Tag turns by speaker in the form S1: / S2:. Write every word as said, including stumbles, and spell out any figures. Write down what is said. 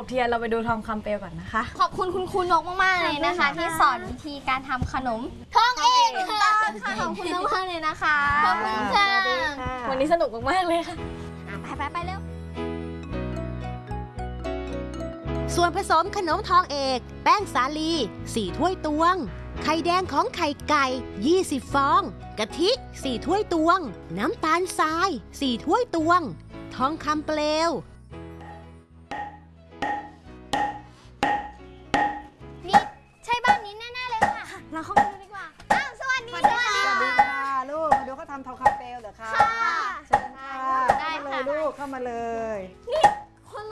S1: เทียนเราไปดูทองคำเปลวก่อนนะคะ
S2: ขอบคุณคุณครูนกมากๆเลยนะคะ ที่สอนวิธีการทำขนมทองเองค่ะขอบคุณมากๆเลยนะคะขอบคุณค่ะ
S1: วันนี้สนุกมากๆเลยค่ะ
S2: ไปไปไปเร็ว
S3: ส่วนผสมขนมทองเอกแป้งสาลีสี่ถ้วยตวงไข่แดงของไข่ไก่ยี่สิบฟองกะทิสี่ถ้วยตวงน้ำตาลทรายสี่ถ้วยตวงทองคำเปลว
S2: นี่ใช่บ้านนี้แน่ๆเลยค่ะเราเข้าไปดูดีกว่าอ้าวสวัสดีค่ะ
S4: สวัสดีค่ะลูกมาดูเขาทำทองคำเปลวเหรอคะค่ะเชิญค่ะได้ค่ะลูกเข้ามาเลย